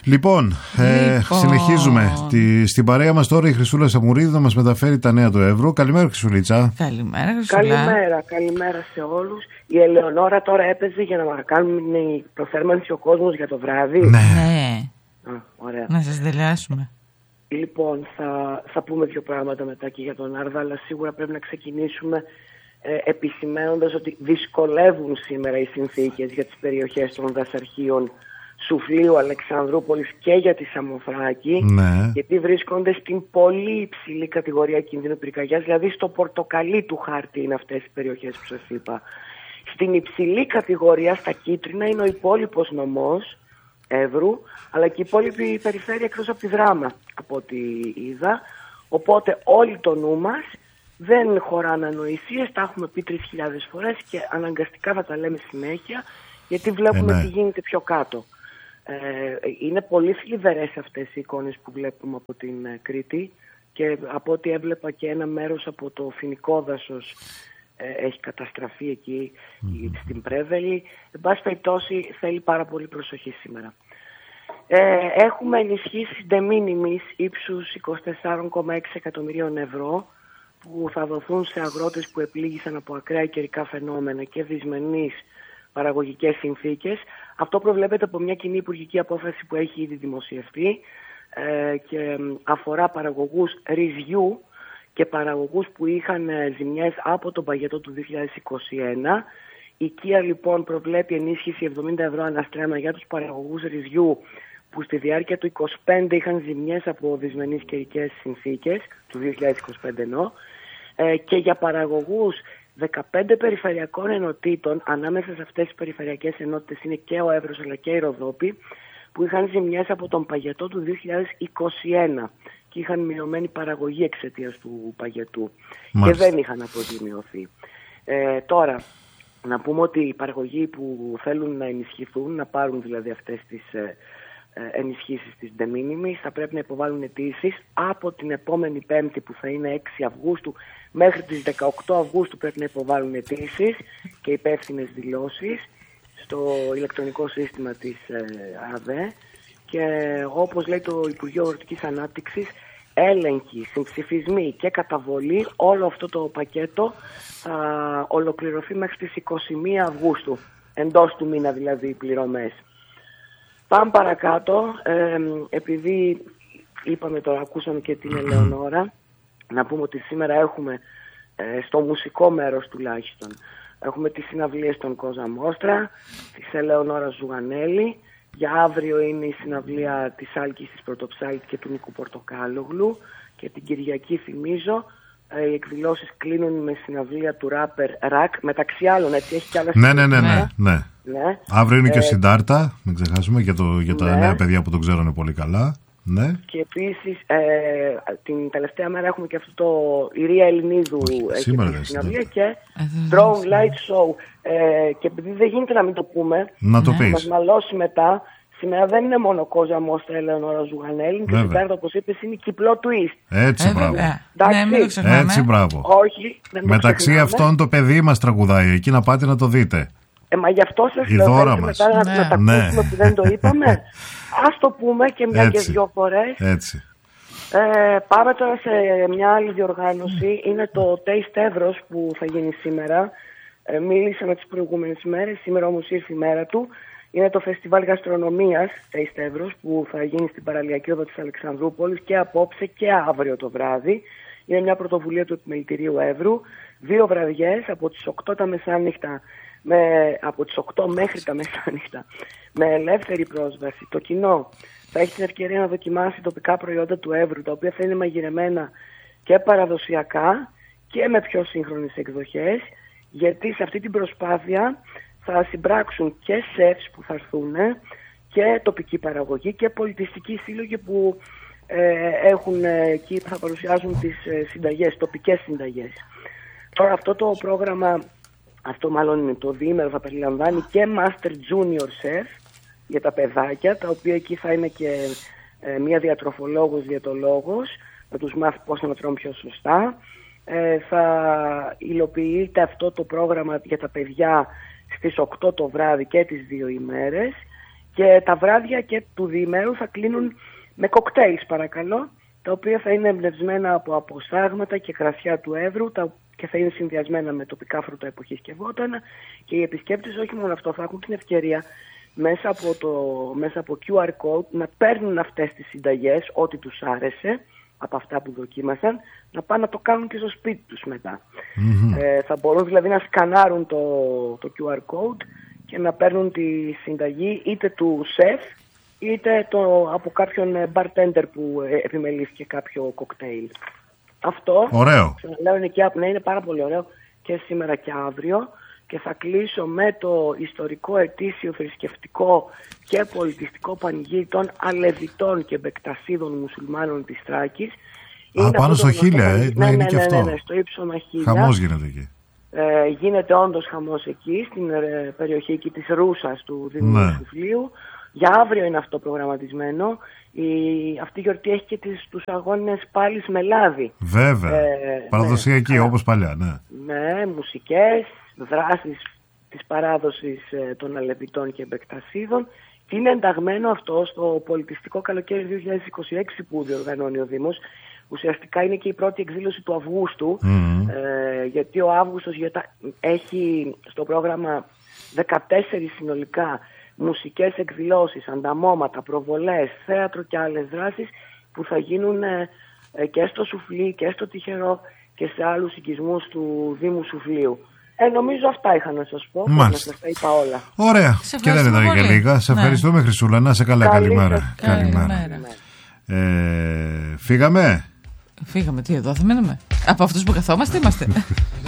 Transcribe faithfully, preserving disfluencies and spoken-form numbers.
Λοιπόν, ε, λοιπόν. συνεχίζουμε. Τη, στην παρέα μας τώρα η Χρυσούλα Σαμουρίδη θα μας μεταφέρει τα νέα του Εύρου. Καλημέρα, Χρυσουλίτσα. Καλημέρα, Χρυσούλα. Καλημέρα, καλημέρα σε όλους. Η Ελεονόρα τώρα έπαιζε για να κάνουμε προθέρμανση ο κόσμος για το βράδυ. Ναι. Ναι. Α, ωραία. Να σας δελεάσουμε. Λοιπόν, θα, θα πούμε δύο πράγματα μετά και για τον Άρδα, αλλά σίγουρα πρέπει να ξεκινήσουμε ε, επισημαίνοντας ότι δυσκολεύουν σήμερα οι συνθήκες για τις περιοχές των δασαρχείων Σουφλίου, Αλεξανδρούπολης και για τη Σαμοθράκη, Ναι. γιατί βρίσκονται στην πολύ υψηλή κατηγορία κινδύνου πυρκαγιάς, δηλαδή στο πορτοκαλί του χάρτη είναι αυτές οι περιοχές που σας είπα. Στην υψηλή κατηγορία, στα κίτρινα, είναι ο υπόλοιπος νομός Εύρου, αλλά και η υπόλοιπη περιφέρεια εκτός από τη Δράμα, από ό,τι είδα. Οπότε όλοι το νου μας, δεν χωράνε ανοησίες, τα έχουμε πει τρεις χιλιάδες φορές και αναγκαστικά θα τα λέμε συνέχεια, γιατί βλέπουμε ε, ναι. τι γίνεται πιο κάτω. Ε, είναι πολύ θλιβερές αυτές οι εικόνες που βλέπουμε από την ε, Κρήτη και από ό,τι έβλεπα και ένα μέρος από το Φοινικό δάσος ε, έχει καταστραφεί εκεί mm-hmm. στην Πρέβελη. Εν πάση περιπτώσει θέλει πάρα πολύ προσοχή σήμερα. Ε, έχουμε ενισχύσεις de minimis ύψους είκοσι τέσσερα κόμμα έξι εκατομμυρίων ευρώ που θα δοθούν σε αγρότες που επλήγησαν από ακραία καιρικά φαινόμενα και δυσμενείς παραγωγικές συνθήκες. Αυτό προβλέπεται από μια κοινή υπουργική απόφαση που έχει ήδη δημοσιευτεί ε, και αφορά παραγωγούς ρυζιού και παραγωγούς που είχαν ζημιές από τον παγετό του δύο χιλιάδες είκοσι ένα. Η Κία λοιπόν προβλέπει ενίσχυση εβδομήντα ευρώ αναστρέμμα για τους παραγωγούς ρυζιού που στη διάρκεια του είκοσι πέντε είχαν ζημιές από δυσμενείς καιρικές συνθήκες, του δύο χιλιάδες είκοσι πέντε ενώ, ε, και για παραγωγούς δεκαπέντε περιφερειακών ενωτήτων, ανάμεσα σε αυτές τις περιφερειακές ενότητες είναι και ο Εύρος αλλά και η Ροδόπη, που είχαν ζημιές από τον παγετό του δύο χιλιάδες είκοσι ένα και είχαν μειωμένη παραγωγή εξαιτίας του παγετού. Μάλιστα. Και δεν είχαν αποζημιωθεί. Ε, τώρα, να πούμε ότι οι παραγωγοί που θέλουν να ενισχυθούν, να πάρουν δηλαδή αυτές τις ε, ε, ενισχύσεις της de minimis, θα πρέπει να υποβάλουν αιτήσεις από την επόμενη Πέμπτη που θα είναι έξι Αυγούστου μέχρι τις δεκαοκτώ Αυγούστου πρέπει να υποβάλουν αιτήσεις και υπεύθυνες δηλώσεις στο ηλεκτρονικό σύστημα της ε, ΑΔΕ και όπως λέει το Υπουργείο Αγροτικής Ανάπτυξης, έλεγχοι, συμψηφισμοί και καταβολή, όλο αυτό το πακέτο θα ολοκληρωθεί μέχρι τις είκοσι μία Αυγούστου, εντός του μήνα δηλαδή οι πληρωμές. Πάμε παρακάτω, ε, επειδή είπαμε τώρα, ακούσαμε και την Ελεονόρα, να πούμε ότι σήμερα έχουμε ε, στο μουσικό μέρος τουλάχιστον έχουμε τις συναυλίες των Κόζα Μόστρα, της Ελεονόρας Ζουγανέλη. Για αύριο είναι η συναυλία της Άλκης της Πρωτοψάλτη και του Νίκου Πορτοκάλογλου και την Κυριακή θυμίζω ε, οι εκδηλώσεις κλείνουν με συναυλία του ράπερ Ρακ, μεταξύ άλλων, έτσι έχει κι άλλα ναι, ναι, ναι, ναι, ναι. ναι. Αύριο είναι και ε, ο Συντάρτα, μην ξεχάσουμε, για, το, για τα ναι. νέα παιδιά που τον ξέρουν πολύ καλά. Ναι. Και επίσης ε, την τελευταία μέρα έχουμε και αυτό το η Ρία Ελληνίδου έχει τη συναυλία και Drone Light Show ε, και επειδή δεν γίνεται να μην το πούμε, να το ναι. πεις. Μας μαλώσει μετά. Σήμερα δεν είναι μόνο Κόζα Μόστρα, Ελεονόρα Ζουγανέλη και Συντάρτα, όπως είπες, είναι κυκλό twist. Έτσι, ε, μπράβο. Ναι, μην το ξεχνάμε. Έτσι, μπράβο. Όχι, δεν το μεταξύ ξεχνάμε. αυτών το παιδί μας τραγουδάει, εκεί να πάτε να το δείτε. Ε, μα γι' αυτό σας η λέω, δώρα μας. Μετά να, ναι. να τα ναι. ακούσουμε που δεν το είπαμε. Ας το πούμε και μια έτσι. Και δυο φορές. Έτσι. Ε, πάμε τώρα σε μια άλλη διοργάνωση. Είναι το Taste Εύρος που θα γίνει σήμερα. Ε, μίλησαμε τις προηγούμενες μέρες, σήμερα όμως ήρθε η μέρα του. Είναι το φεστιβάλ γαστρονομίας Taste Εύρος που θα γίνει στην παραλιακή οδό της Αλεξανδρούπολης και απόψε και αύριο το βράδυ. Είναι μια πρωτοβουλία του Επιμελητηρίου Εύρου. Δύο βραδιές από τις οκτώ τα μεσάνυχτα, με, από τις οκτώ μέχρι τα μεσάνυχτα, με ελεύθερη πρόσβαση. Το κοινό θα έχει την ευκαιρία να δοκιμάσει τοπικά προϊόντα του Εύρου, τα οποία θα είναι μαγειρεμένα και παραδοσιακά και με πιο σύγχρονες εκδοχές, γιατί σε αυτή την προσπάθεια θα συμπράξουν και σεφς που θα έρθουν και τοπική παραγωγή και πολιτιστικοί σύλλογοι που ε, έχουν εκεί, θα παρουσιάζουν τις ε, συνταγές, τοπικές συνταγές. Τώρα αυτό το πρόγραμμα, αυτό μάλλον είναι το διήμερο, θα περιλαμβάνει και Master Junior Chef για τα παιδάκια, τα οποία εκεί θα είναι και ε, μία διατροφολόγος, διαιτολόγος, να τους μάθει πώς να τρώνε πιο σωστά. Ε, θα υλοποιείται αυτό το πρόγραμμα για τα παιδιά στις οκτώ το βράδυ και τις δύο ημέρες Και τα βράδια και του διημέρου θα κλείνουν με κοκτέιλς, παρακαλώ, τα οποία θα είναι εμπνευσμένα από αποσάγματα και κρασιά του Εύρου τα, και θα είναι συνδυασμένα με τοπικά φρούτα εποχής και βότανα. Και οι επισκέπτες όχι μόνο αυτό, θα έχουν την ευκαιρία μέσα από, το, μέσα από κιου αρ code να παίρνουν αυτές τις συνταγές, ό,τι τους άρεσε από αυτά που δοκίμασαν, να πάνε να το κάνουν και στο σπίτι τους μετά. Mm-hmm. Ε, θα μπορούν δηλαδή να σκανάρουν το, το κιου αρ code και να παίρνουν τη συνταγή είτε του σεφ είτε το, από κάποιον bartender που επιμελήθηκε κάποιο κοκτέιλ. Αυτό, ωραίο. Λέω, είναι, και, ναι, είναι πάρα πολύ ωραίο και σήμερα και αύριο. Και θα κλείσω με το ιστορικό ετήσιο θρησκευτικό και πολιτιστικό πανηγύρι των Αλεβιτών και Μπεκτασίδων μουσουλμάνων της Θράκης. Α, πάνω στο Χίλια, ε, ναι, ναι, είναι ναι, και ναι, αυτό. ναι, ναι, στο ύψωμα Χίλια. Χαμός γίνεται εκεί. Ε, γίνεται όντως χαμός εκεί, στην ε, περιοχή εκεί της Ρούσας του Δήμου ναι. Σουφλίου. Για αύριο είναι αυτό προγραμματισμένο. Η, αυτή η γιορτή έχει και τις, τους αγώνες πάλις με λάδι. Βέβαια, ε, παραδοσιακή, ναι, όπως παλιά, ναι. Ναι, μουσικές, δράσεις της παράδοσης ε, των Αλεβιτών και Μπεκτασίδων. Και είναι ενταγμένο αυτό στο πολιτιστικό καλοκαίρι δύο χιλιάδες είκοσι έξι που διοργανώνει ο Δήμος. Ουσιαστικά είναι και η πρώτη εκδήλωση του Αυγούστου, mm. ε, γιατί ο Αύγουστος έχει στο πρόγραμμα δεκατέσσερις συνολικά μουσικές εκδηλώσεις, ανταμώματα, προβολές, θέατρο και άλλες δράσεις που θα γίνουν ε, ε, και στο Σουφλί και στο Τυχερό και σε άλλους οικισμούς του Δήμου Σουφλίου. Ε, νομίζω αυτά είχα να σας πω. Μάλιστα. Να σας τα είπα όλα. Ωραία. Και δεν ήταν και λίγα. Σε ναι. ευχαριστούμε, Χρυσούλα. Να σε καλά. Καλημέρα. Καλημέρα. Καλημέρα. Ε, φύγαμε. Φύγαμε. Τι εδώ θα μείνουμε. Από αυτούς που καθόμαστε είμαστε.